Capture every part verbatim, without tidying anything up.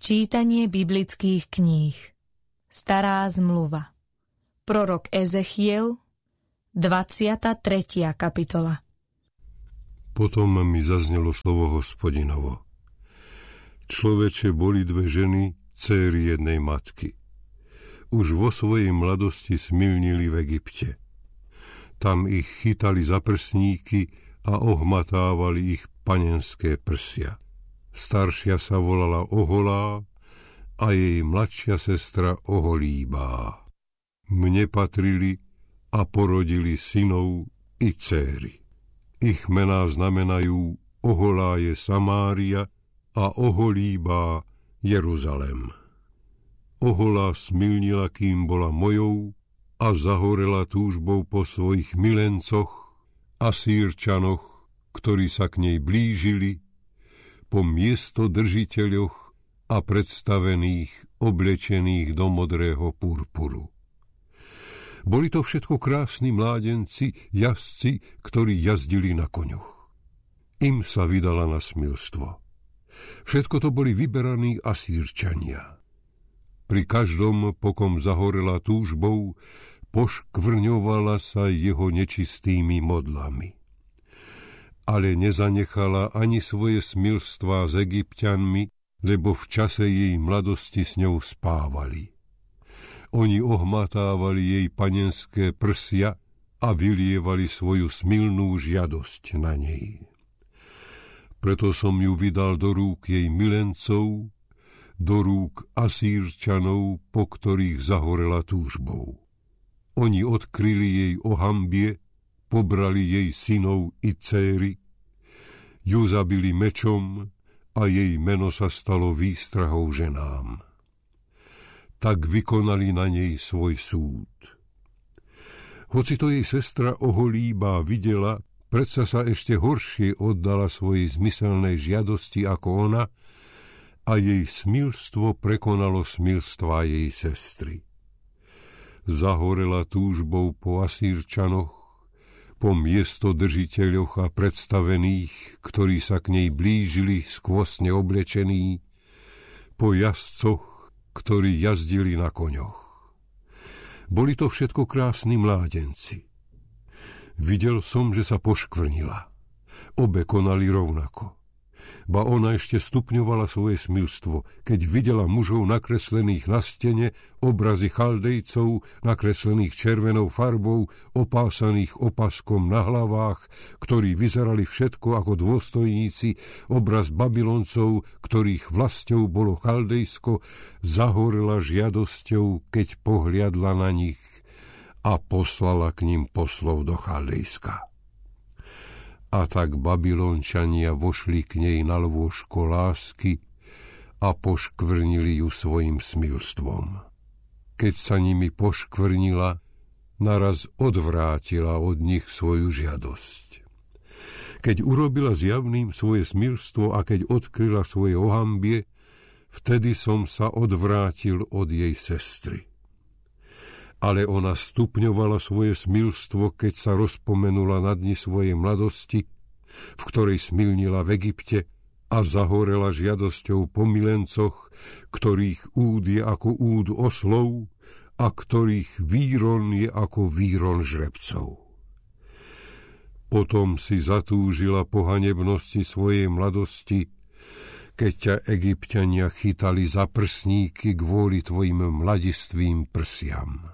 Čítanie biblických kníh. Stará zmluva. Prorok Ezechiel, dvadsiata tretia kapitola. Potom mi zaznelo slovo Hospodinovo. Človeče, boli dve ženy, céry jednej matky. Už vo svojej mladosti smilnili v Egypte. Tam ich chytali za prsníky a ohmatávali ich panenské prsia. Staršia sa volala Oholá a jej mladšia sestra Oholíbá. Mne patrili a porodili synov i céry. Ich mená znamenajú Oholá je Samária a Oholíbá Jeruzalem. Oholá smilnila, kým bola mojou, a zahorela túžbou po svojich milencoch a Sýrčanoch, ktorí sa k nej blížili, po miestodržiteľoch a predstavených oblečených do modrého purpuru. Boli to všetko krásni mládenci, jazdci, ktorí jazdili na koňoch. Im sa vydala na smilstvo. Všetko to boli vyberaní Asýrčania. Pri každom, po kom zahorela túžbou, poškvrňovala sa jeho nečistými modlami. Ale nezanechala ani svoje smilstvá s Egypťanmi, lebo v čase jej mladosti s ňou spávali. Oni ohmatávali jej panenské prsia a vylievali svoju smilnú žiadosť na nej. Preto som ju vydal do rúk jej milencov, do rúk Asýrčanov, po ktorých zahorela túžbou. Oni odkryli jej ohambie, pobrali jej synov i céry, ju zabili mečom a jej meno sa stalo výstrahou ženám. Tak vykonali na nej svoj súd. Hoci to jej sestra Oholíbá videla, predsa sa ešte horšie oddala svojej zmyselnej žiadosti ako ona a jej smilstvo prekonalo smilstvá jej sestry. Zahorela túžbou po Asýrčanoch, po miestodržiteľoch a predstavených, ktorí sa k nej blížili skvostne oblečení, po jazdcoch, ktorí jazdili na koňoch. Boli to všetko krásni mládenci. Videl som, že sa poškvrnila. Obe konali rovnako. Ba ona ešte stupňovala svoje smilstvo, keď videla mužov nakreslených na stene, obrazy Chaldejcov, nakreslených červenou farbou, opásaných opaskom na hlavách, ktorí vyzerali všetko ako dôstojníci, obraz Babyloncov, ktorých vlastou bolo Chaldejsko, zahorela žiadosťou, keď pohliadla na nich a poslala k ním poslov do Chaldejska. A tak Babylončania vošli k nej na lôžko lásky a poškvrnili ju svojim smilstvom. Keď sa nimi poškvrnila, naraz odvrátila od nich svoju žiadosť. Keď urobila zjavným svoje smilstvo a keď odkryla svoje ohambie, vtedy som sa odvrátil od jej sestry. Ale ona stupňovala svoje smilstvo, keď sa rozpomenula na dni svojej mladosti, v ktorej smilnila v Egypte, a zahorela žiadosťou po milencoch, ktorých úd je ako úd oslov a ktorých výron je ako výron žrebcov. Potom si zatúžila po hanebnosti svojej mladosti, keď ťa Egypťania chytali za prsníky kvôli tvojim mladistvým prsiam.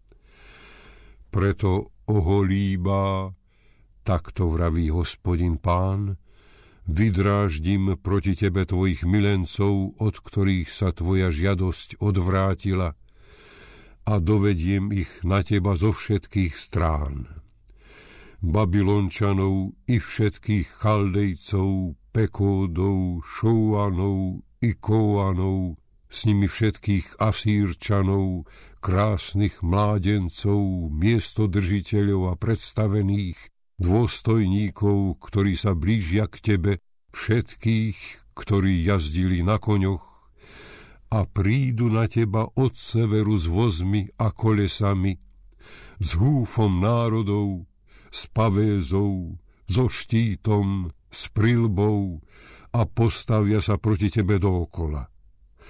Preto, Oholíbá, takto vraví Hospodin Pán, vydráždim proti tebe tvojich milencov, od ktorých sa tvoja žiadosť odvrátila, a dovediem ich na teba zo všetkých strán. Babylončanov i všetkých Chaldejcov, Pekódov, Šouanov i Kóanov, s nimi všetkých Asýrčanov, krásnych mládencov, miestodržiteľov a predstavených, dôstojníkov, ktorí sa blížia k tebe, všetkých, ktorí jazdili na koňoch, a prídu na teba od severu s vozmi a kolesami, s húfom národov, s pavézou, so štítom, s prilbou a postavia sa proti tebe dookola.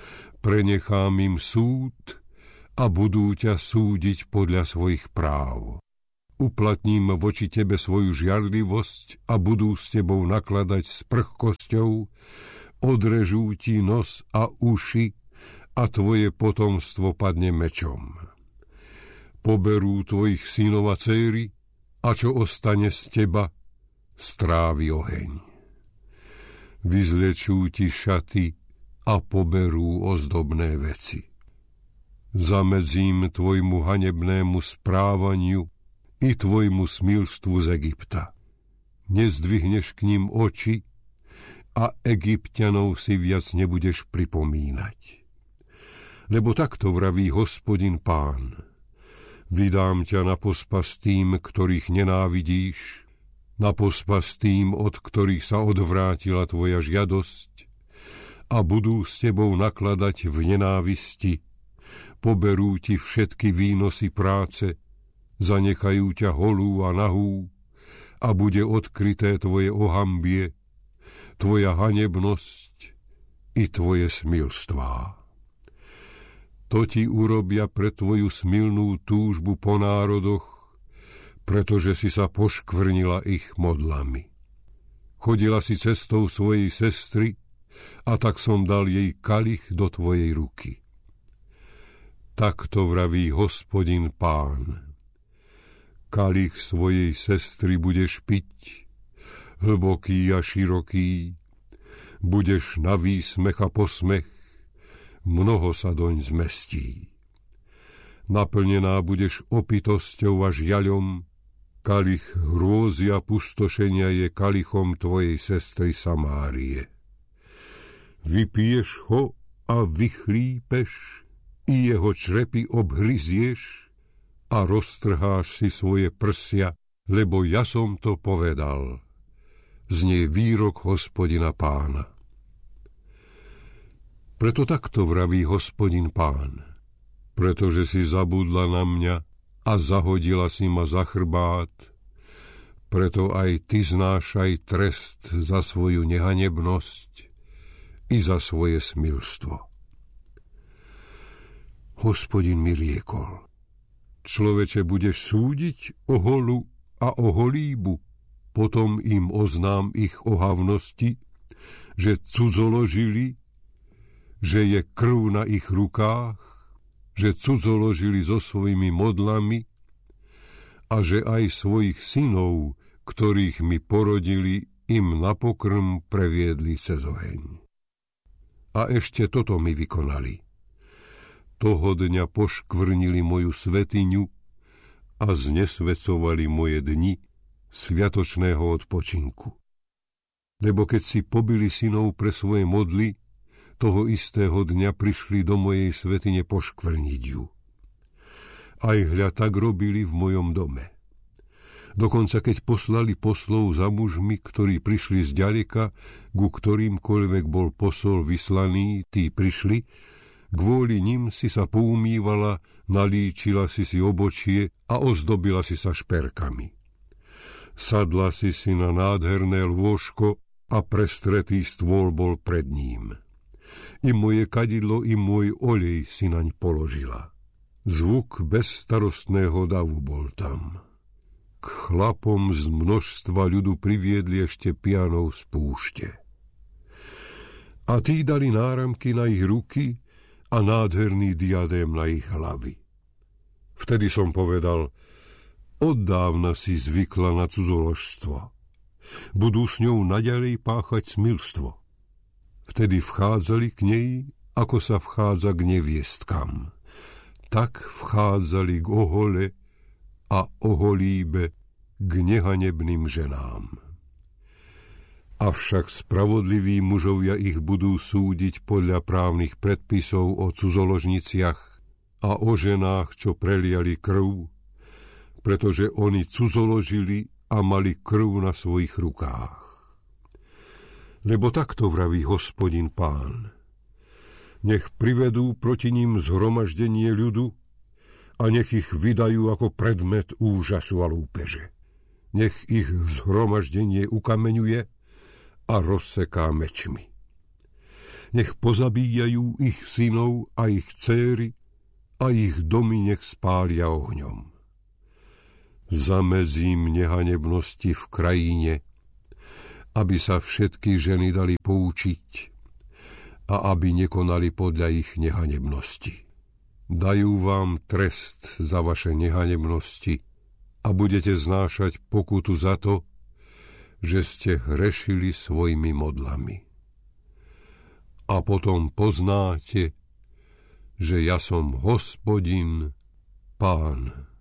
prenechám im súd a budú ťa súdiť podľa svojich práv. Uplatním voči tebe svoju žiarlivosť a budú s tebou nakladať s prchkosťou, odrežú ti nos a uši a tvoje potomstvo padne mečom. Poberú tvojich synov a céry a čo ostane z teba, strávi oheň. Vyzlečú ti šaty a poberú ozdobné veci. Zamedzím tvojmu hanebnému správaniu i tvojmu smilstvu z Egypta. Nezdvihneš k ním oči a Egypťanov si viac nebudeš pripomínať. Lebo takto vraví Hospodin Pán. Vydám ťa na pospas tým, ktorých nenávidíš, na pospas tým, od ktorých sa odvrátila tvoja žiadosť, a budú s tebou nakladať v nenávisti, poberú ti všetky výnosy práce, zanechajú ťa holú a nahú a bude odkryté tvoje ohambie, tvoja hanebnosť i tvoje smilstvá. To ti urobia pre tvoju smilnú túžbu po národoch, pretože si sa poškvrnila ich modlami. Chodila si cestou svojej sestry a tak som dal jej kalich do tvojej ruky. Takto vraví Hospodin Pán. Kalich svojej sestry budeš piť, hlboký a široký, budeš na výsmech a posmech, mnoho sa doň zmestí. Naplnená budeš opitosťou a žiaľom, kalich hrôzy a pustošenia je kalichom tvojej sestry Samárie. Vypiješ ho a vychlípeš, i jeho črepy obhryzieš, a roztrháš si svoje prsia, lebo ja som to povedal. Znie výrok Hospodina Pána. Preto takto vraví Hospodin Pán. Pretože si zabudla na mňa a zahodila si ma za chrbát, preto aj ty znášaj trest za svoju nehanebnosť i za svoje smilstvo. Hospodin mi riekol. Človeče, budeš súdiť o holu a o holíbu, potom im oznám ich ohavnosti, že cudzoložili, že je krv na ich rukách, že cudzoložili so svojimi modlami a že aj svojich synov, ktorých mi porodili, im na pokrm previedli cez oheň. A ešte toto mi vykonali. Toho dňa poškvrnili moju svetiňu a znesvecovali moje dni sviatočného odpočinku. Lebo keď si pobili synov pre svoje modly, toho istého dňa prišli do mojej svätyne poškvrniť ju. Aj hľa tak robili v mojom dome. Dokonca keď poslali poslov za mužmi, ktorí prišli zďaleka, ku ktorýmkoľvek bol posol vyslaný, tí prišli, kvôli nim si sa poumývala, nalíčila si si obočie a ozdobila si sa šperkami. Sadla si si na nádherné lôžko a prestretý stôl bol pred ním. I moje kadidlo, i môj olej si naň položila. Zvuk bezstarostného davu bol tam. K chlapom z množstva ľudu priviedli ešte pianov z púšte. A tí dali náramky na ich ruky a nádherný diadém na ich hlavy. Vtedy som povedal, oddávna si zvykla na cudzoložstvo. Budú s ňou naďalej páchať smilstvo. Vtedy vchádzali k nej, ako sa vchádza k neviestkam. Tak vchádzali k ohole a oholíbe, k nehanebným ženám. Avšak spravodliví mužovia ich budú súdiť podľa právnych predpisov o cudzoložniciach a o ženách, čo preliali krv, pretože oni cudzoložili a mali krv na svojich rukách. Lebo takto vraví Hospodin Pán. Nech privedú proti ním zhromaždenie ľudu a nech ich vydajú ako predmet úžasu a lúpeže. Nech ich zhromaždenie ukameňuje a rozseká mečmi. Nech pozabíjajú ich synov a ich céry a ich domy nech spália ohňom. Zamedzím nehanebnosti v krajine, aby sa všetky ženy dali poučiť a aby nekonali podľa ich nehanebnosti. Dajú vám trest za vaše nehanebnosti a budete znášať pokutu za to, že ste hrešili svojimi modlami. A potom poznáte, že ja som Hospodin, Pán.